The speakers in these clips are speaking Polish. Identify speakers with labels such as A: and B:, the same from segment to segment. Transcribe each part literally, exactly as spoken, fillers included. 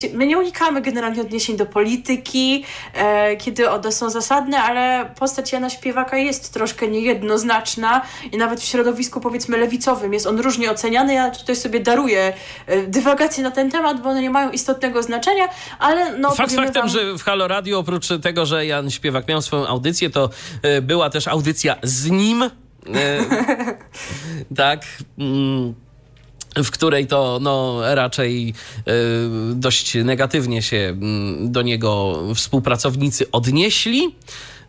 A: my nie unikamy generalnie odniesień do polityki, e, kiedy one są zasadne, ale postać Jana Śpiewaka jest troszkę niejednoznaczna i nawet w środowisku, powiedzmy, lewicowym jest on różnie oceniany. Ja tutaj sobie daruję e, dywagacje na ten temat, bo one nie mają istotnego znaczenia, ale no...
B: Fakt faktem,
A: wam...
B: że w Halo Radio oprócz tego, że Jan Śpiewak miał swoją audycję, to e, była też audycja z nim. E, tak... Mm. w której to no, raczej y, dość negatywnie się y, do niego współpracownicy odnieśli. Y,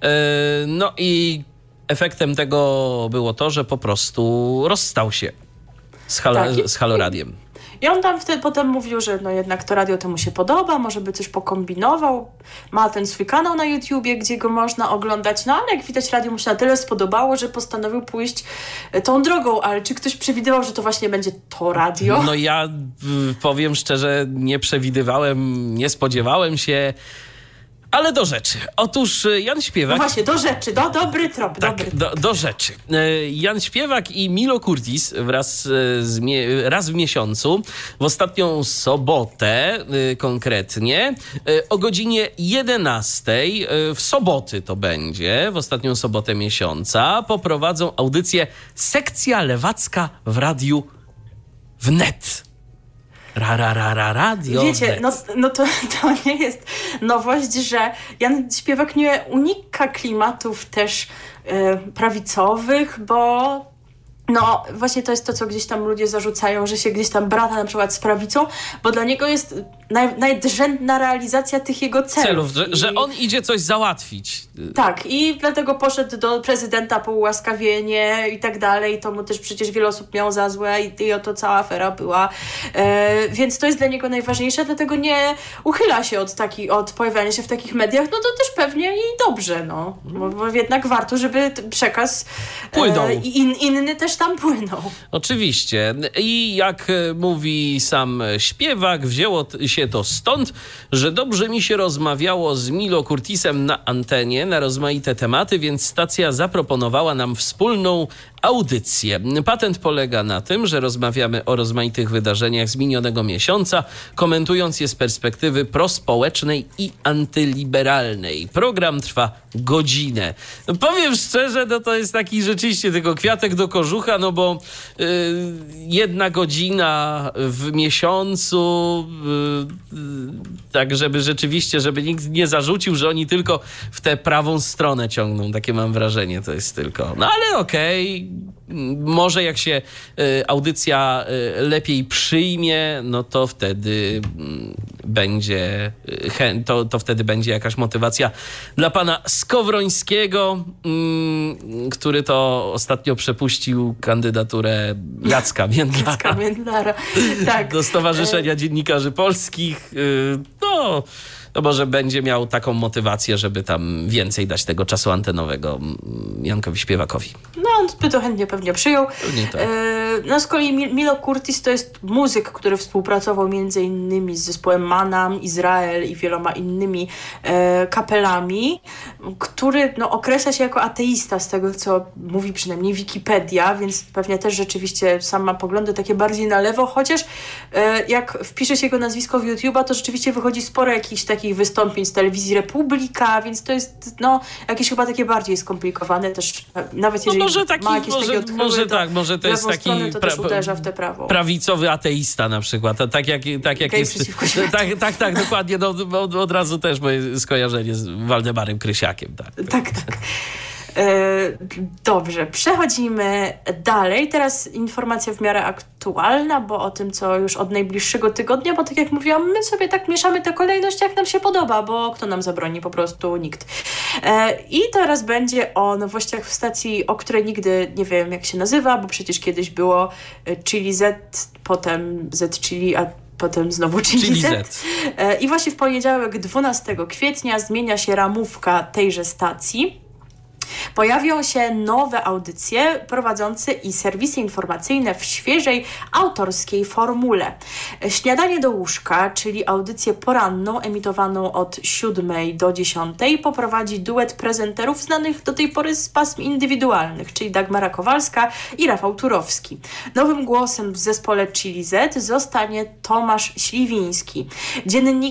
B: no i efektem tego było to, że po prostu rozstał się z, Halo,
A: tak.
B: z Halo Radiem.
A: I on tam wtedy potem mówił, że no jednak to radio to mu się podoba, może by coś pokombinował. Ma ten swój kanał na YouTubie, gdzie go można oglądać. No ale jak widać, radio mu się na tyle spodobało, że postanowił pójść tą drogą. Ale czy ktoś przewidywał, że to właśnie będzie to radio?
B: No ja y, powiem szczerze, nie przewidywałem, nie spodziewałem się. Ale do rzeczy. Otóż Jan Śpiewak...
A: No właśnie, do rzeczy, do, dobry trop.
B: Tak,
A: dobry
B: do, do rzeczy. Jan Śpiewak i Milo Kurtis wraz z mie- raz w miesiącu, w ostatnią sobotę konkretnie, o godzinie jedenastej, w soboty to będzie, w ostatnią sobotę miesiąca, poprowadzą audycję Sekcja Lewacka w Radiu Wnet. Ra, ra, ra, ra, radio.
A: Wiecie, no, no to, to nie jest nowość, że Jan Śpiewak nie unika klimatów też y, prawicowych, bo no właśnie to jest to, co gdzieś tam ludzie zarzucają, że się gdzieś tam brata na przykład z prawicą, bo dla niego jest naj, najdrzędna realizacja tych jego celów.
B: celów że,
A: I...
B: że on idzie coś załatwić.
A: Tak, i dlatego poszedł do prezydenta po ułaskawienie i tak dalej. To mu też przecież wiele osób miało za złe i, i oto cała afera była. E, więc to jest dla niego najważniejsze, dlatego nie uchyla się od, taki, od pojawiania się w takich mediach. No to też pewnie i dobrze, no. Bo, bo jednak warto, żeby przekaz
B: płynął.
A: E, in, inny też tam płynął.
B: Oczywiście. I jak mówi sam Śpiewak, wzięło się to stąd, że dobrze mi się rozmawiało z Milo Kurtisem na antenie na rozmaite tematy, więc stacja zaproponowała nam wspólną audycję. Patent polega na tym, że rozmawiamy o rozmaitych wydarzeniach z minionego miesiąca, komentując je z perspektywy prospołecznej i antyliberalnej. Program trwa godzinę. No powiem szczerze, no to jest taki rzeczywiście tylko kwiatek do kożucha, no bo yy, jedna godzina w miesiącu, yy, yy, tak żeby rzeczywiście, żeby nikt nie zarzucił, że oni tylko w tę prawą stronę ciągną. Takie mam wrażenie, to jest tylko. No ale okej. Okay. Może jak się y, audycja y, lepiej przyjmie, no to wtedy y, będzie y, chę, to, to wtedy będzie jakaś motywacja dla pana Skowrońskiego, y, który to ostatnio przepuścił kandydaturę Jacka Międlara,
A: Jacka Międlara. Tak.
B: do Stowarzyszenia Dziennikarzy Polskich. Y, no... No może będzie miał taką motywację, żeby tam więcej dać tego czasu antenowego Jankowi Śpiewakowi.
A: No on by to chętnie pewnie przyjął.
B: Pewnie tak.
A: E, no z kolei Milo Kurtis to jest muzyk, który współpracował między innymi z zespołem Manam, Izrael i wieloma innymi e, kapelami, który no, określa się jako ateista z tego, co mówi przynajmniej Wikipedia, więc pewnie też rzeczywiście sam ma poglądy takie bardziej na lewo, chociaż e, jak wpisze się jego nazwisko w YouTube'a, to rzeczywiście wychodzi sporo jakichś takich wystąpień z telewizji Republika, więc to jest no jakieś chyba takie bardziej skomplikowane też, nawet jeżeli
B: no może taki,
A: ma jakieś
B: może,
A: takie odkryły,
B: może
A: to
B: tak, może to jest taki
A: stronę, to też uderza w tę prawą.
B: prawicowy ateista na przykład, tak jak, tak jak jest, tak, tak, tak, dokładnie, no, od, od razu też moje skojarzenie z Waldemarem Krysiakiem. Tak,
A: tak. tak. Dobrze, przechodzimy dalej. Teraz informacja w miarę aktualna, bo o tym, co już od najbliższego tygodnia, bo tak jak mówiłam, my sobie tak mieszamy tę kolejność, jak nam się podoba, bo kto nam zabroni? Po prostu nikt. I teraz będzie o nowościach w stacji, o której nigdy nie wiem, jak się nazywa, bo przecież kiedyś było Chili Z, potem Z Chili, a potem znowu Chili Z. I właśnie w poniedziałek dwunastego kwietnia zmienia się ramówka tejże stacji. Pojawią się nowe audycje prowadzące i serwisy informacyjne w świeżej, autorskiej formule. Śniadanie do łóżka, czyli audycję poranną emitowaną od siódmej do dziesiątej, poprowadzi duet prezenterów znanych do tej pory z pasm indywidualnych, czyli Dagmara Kowalska i Rafał Turowski. Nowym głosem w zespole Chili Z zostanie Tomasz Śliwiński. Dziennikarz